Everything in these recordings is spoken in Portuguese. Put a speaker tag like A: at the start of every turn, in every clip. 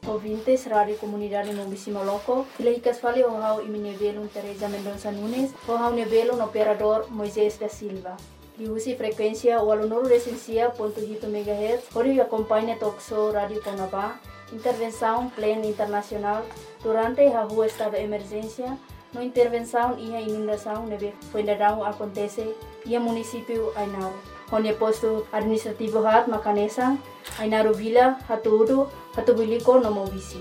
A: ouvintes Rádio Comunidade Mobisi Moloco. Ilahicas fale o hau iminevelo Teresa Mendonça Nunes, o hau nevelo no operador Moisés da Silva. Di usi frequência o aluno recensia.8 MHz, onde acompanha Toxo Rádio Conabá, intervenção plena internacional durante a rua estado de emergência, no intervenção e a inundação neve fuendadão acontece e a município Ainaro. Onde posto administrativo hat Macanesa, Ainaro Vila, Hatuudu, Hatubiliko no Mobisi.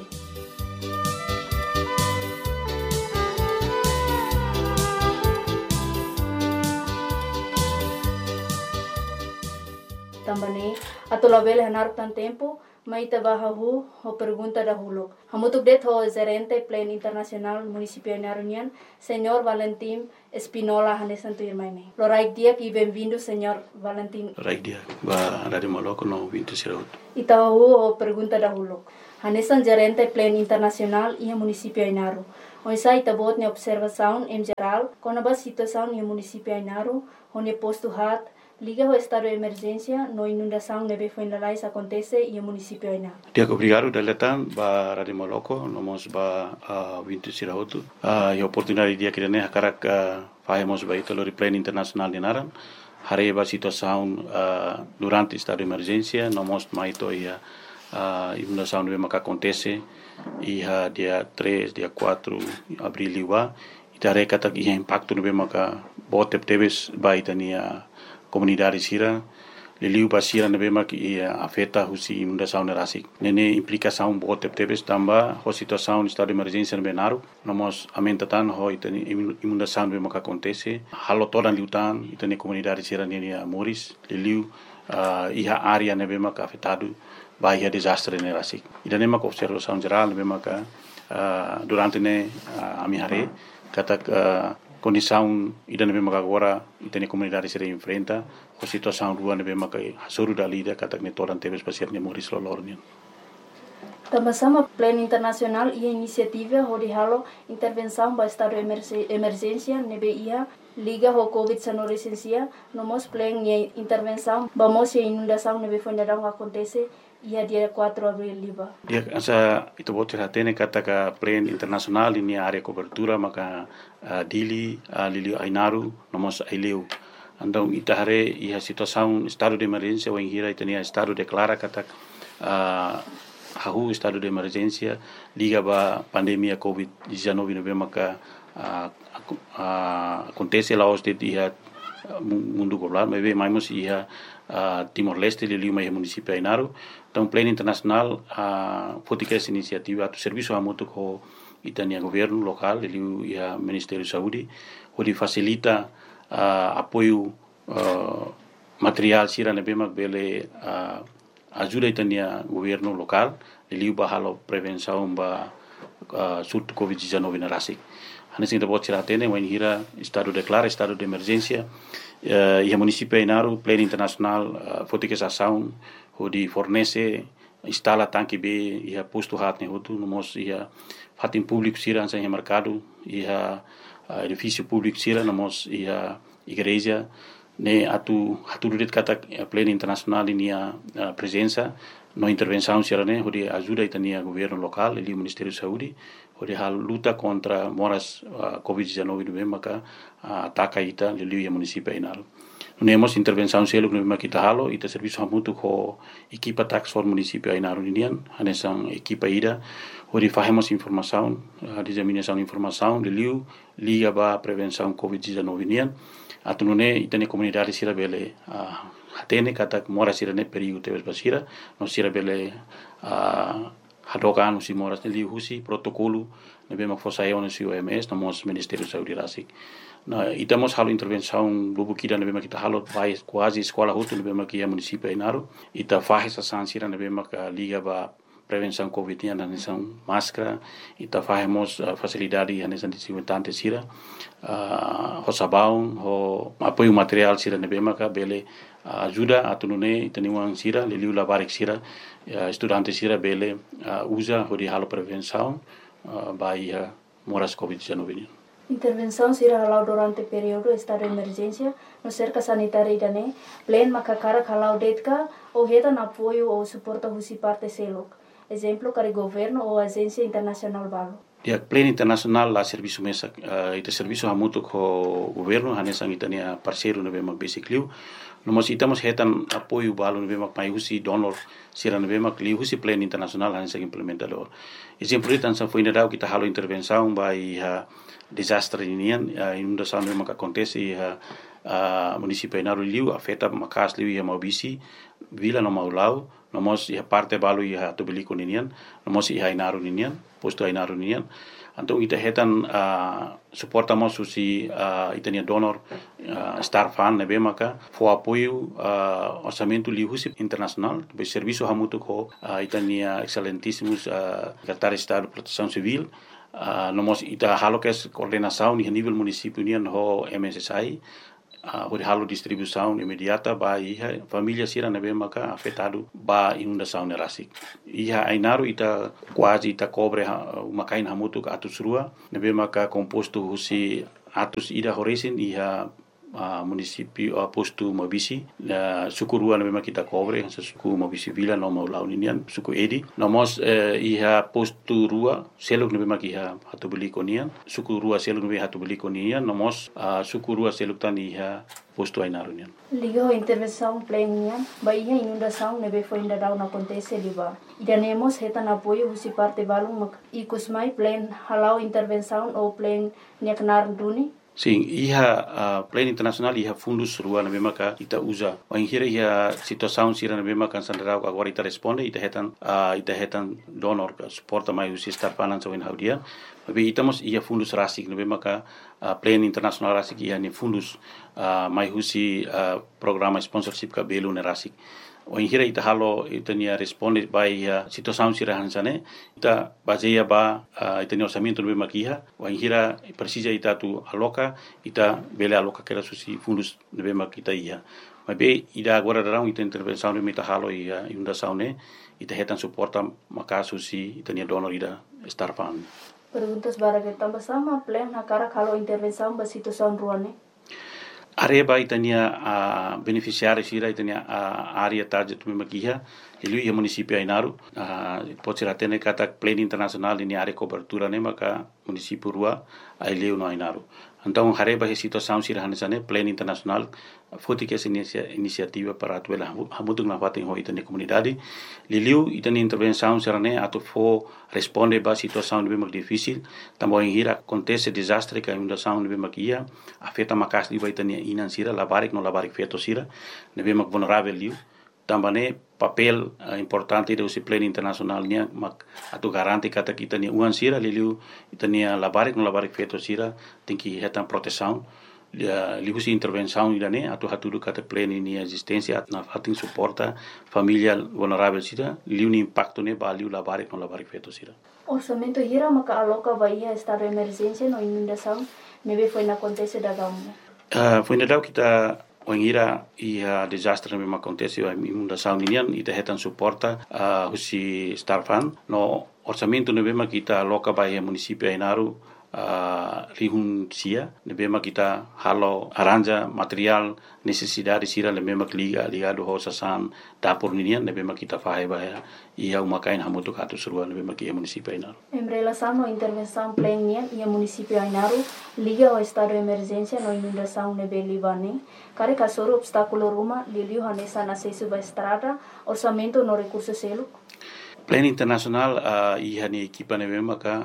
A: Também, atolabel hanar tan tempo, maita bahahu o pergunta da hulok. Hamutuk det ho gerente plan internacional município Ainarunian, Senhor Valentim Espinola Hanesan Tuirmaine. Loraik dia e bem-vindo, Senhor Valentim.
B: Loraik dia, ba Rádio Moloco no 20 Siraut.
A: Itahu o pergunta da hulok. Hanesan gerente plan internacional e município Ainaru. Oisa itabot ne observação em geral, com a situação no município Ainaru, onde posto hat liga ao estado de emergência, no inundação neve fuendalais acontece e o município Aina.
B: Dia obrigado daletan ba Rádio Moloco, nomos ba 20 Siraut. E oportunidade dia que ne hakarak fazemos ba italo plan internacional de Naran. Hare ba situação durante estado de emergência, nomos maito ia inundação neve maka acontece e dia 3, dia 4 abril liwa. Itare kata ia impacto neve maka botep teves ba itania comunidade sira liliu basira nebe mak afeta husi inundação nerasik nene implicação bote tebes tamba ho situação estado de emergência nebe naru nomos amentatan ho itani inundação nebe mak acontece halo todan liutan itani comunidade sira nene moris liliu iha área nebe mak afetado bahia desastre nerasik idane mak observação geral nebe mak durante ne amihare kata condição ida nebe maka agora itani comunidade se enfrenta a situação rua nebe maka hasuru da lida kata ne toran tebes pasir ne moris lolornian.
A: Também plano internacional e iniciativa onde halo intervenção para estado de emergência nebe ia liga ao COVID-19 licencia nomos plano e intervenção vamos e inundação nebe fuendadão acontece ia dia 4 abril liba.
B: Dia asa itu bote hatene kata ka plan internasional ini area cobertura maka dili lili Ainaru nomos aileu. Andau itahare ia situação estado de emergência ou hira itania estado declara kata hahu estado de emergência liga ba pandemia COVID-19 nebe maka acontece lá os de dia mundo global mas mais ia Timor-Leste liliu mai município Ainaru. Então plano internacional fotika essa iniciativa do serviço amutu ko itania governo local liliu ia Ministério da Saúde onde facilita apoio material sira nebe mak bele ajuda itania governo local liliu bahalo prevenção ba surto COVID-19 na rasik. Hanesin da bot sira tene wen hira estado declara estado de emergência e a município Ainaru plano internacional fotika essa ação onde fornece instala tanque B e posto hat ne hotu nomos ia fatin público sira ansa em mercado e edifício público sira nomos ia igreja ne atu det kata plano internacional inia presença no intervenção sira ne onde ajuda itania governo local e o Ministério da Saúde onde a luta contra moras COVID-19 no maka ataca ita liliu município Ainaru. Nemos intervenção selo no maka kita halo ita serviço hamutu ko equipa tax for município Ainaru indian hanesan equipa ida onde fazemos informação disseminação informação liliu liga ba prevenção COVID-19 indian atunune itane comunidade sira bele hatene kata mora sira ne perigo tebes basira no sira bele hadokan usi moras ne liu husi protocolo nebe mak fosayon usi OMS nomos Ministério da Saúde rasik na itamos halo intervenção bubu kida nebe mak kita halo vai quase escola hutu nebe mak ia município Ainaru ita faz essa sansira nebe mak liga ba prevenção COVID na nação máscara ita fazemos facilidade na nação desinfetante sira ho sabão ho apoio material sira nebe mak bele ajuda atunune itaniwang sira liliu labarik sira estudante sira bele usa hodi halo prevenção baia moras COVID-19.
A: Intervenção será halau durante o período estado de emergência no cerca sanitária idane plan makakara halau detka ou reta na apoio ou suporta husi parte selok exemplo kari governo ou agência internacional balu.
B: Dia pleno internasional la serviço mesa ita serviço hamutu ko governo hanesang itania parceiro na bemak basically nomos itamos hetan apoio balu na bemak mai husi donor sira na bemak li husi pleno internasional hanesang implementador exemplo itan sa foi nedau kita halo intervenção by desastre inian inundação na bemak acontece município Inaru liu afeta makas liu ia maubisi vila no maulau nomos ia parte balu ia tobeliko ninian nomos ia Inaru ninian posto Inaru ninian então ita hetan suportamos susi itania donor star fan nebe maka fo apoio orçamento liu husi internacional be serviço hamutu ko itania excelentíssimos secretário de Estado de Proteção Civil nomos ita halo kes coordenação ni nível município nian ho MSSI halo distribuição imediata ba iha família sira nebe maka afetado ba inundação nerasik iha Inaru ita quase ita cobre makain hamutu ka atus rua nebe maka composto husi atus ida horesin iha município posto Mabisi suku rua nebe maka kita cobre suku Mabisi vila no mau launinian suku edi nomos iha posto rua seluk nebe maka iha hatu beli konian suku rua seluk nebe hatu beli konian nomos suku rua seluk tan iha posto Inaru nian
A: liga intervenção plena ba iha inundação nebe foi ainda dau na acontece liba idanemos hetan apoio husi parte balung mak ikusmai plan halau intervenção ou plan niaknar duni.
B: Sim, iha pleno internacional iha fundus rua na mesma ka ita usa. O inhira iha situação sira na mesma kan sandrau agora ita responde ita hetan donor suporta mai usi star finance in haudia. Tapi itamos iha fundus rasik na mesma ka pleno internacional rasik iha ni fundus mai usi programa sponsorship ka belu na rasik. O inhira ita halo ita nia responde by situação sira hansane ita baseia ba ita nia orçamento no makiha o inhira precisa ita tu aloca ita bele aloca que era susi fundos no makita ia mas be ida agora darão ita intervenção no mita halo ia inundação ne ita hetan suporta maka susi ita nia donor ida star fund.
A: Perguntas bara que tambah sama plan nakara kalau intervenção ba situação ruane.
B: Areba itania beneficiário sira itania área target makiha ilu ia município Inaru pode ser até kata pleno internacional ini área cobertura ne maka município rua aileu no Inaru então areba he situação sira hanesane pleno internacional foti que essa iniciativa para atuela hamutung na fatin ho itania comunidade liliu itania intervenção serane atu fo responde ba situação bem mais difícil também hira acontece desastre que inundação bem makia afeta makas liu itania inan sira labarik no labarik feto sira nebe mak vulnerável liu também papel importante do pleno internacional nia mak atu garanti kata kita ni uan sira liliu itania labarik no labarik feto sira tem que hetan proteção liu si intervenção idane atu hatudu kata pleno ni existência na fatin suporta família vulnerável sira liu ni impacto ne ba liu labarik no labarik feto sira
A: orçamento hira maka aloca bahia estado de emergência no inundação nebe foi na acontece da gamu
B: foi na dau kita o ingira ia desastre mesmo acontece a inundação ninian ita hetan suporta husi star fund no orçamento nebe kita aloca bahia município Inaru rihun sia nebe kita halo aranja material necessidade sira le mesma ligado ho sasan dapur ninian nebe kita fahe bahia ia umakain hamutu katu surua nebe kia município Inaru
A: em relação à intervenção plena ia município Inaru liga ao estado de emergência no inundação nebe libane kare kasoro obstáculo ruma liliu hanesa na sesu ba estrada orçamento no recurso selo
B: pleno internacional ia ni equipa nebe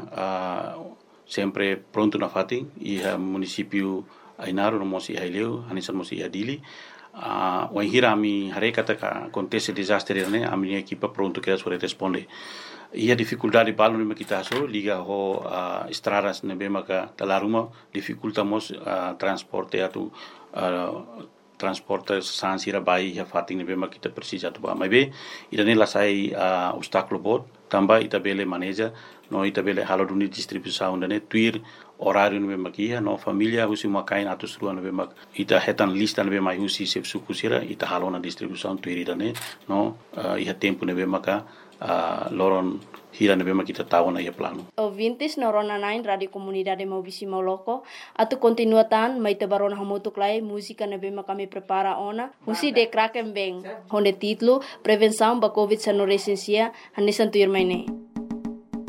B: sempre pronto na fatin iha município Inaru no mosi haileu hanisan mosi adili o hira mi hareka ta acontece desastre ne ami equipa pronto que sobre responde ia dificuldade balu ne kita so liga ho estradas ne bema ka talaruma dificultamos transporte atu transporte sansira bai ya fatin ne bema kita precisa tu ba mai idane la sai obstáculo bot tamba ita bele maneja no ita bele halo duni distribuição ne tuir horário no makia no família husi makain atus rua no mak ita hetan lista no mai husi sep sukusira ita halo na distribuição tuir idane no iha tempo no maka loron hira na bema kita tahu na ia plano.
A: Ouvintes na Ronanain Radio Comunidade Maubisi Moloko, atu continuatan mai tabarona hamutuk lai música na bema kami prepara ona, husi de kraken beng, honde titlo Prevenção ba Covid sa no resensia, hanisan tuir mai ne.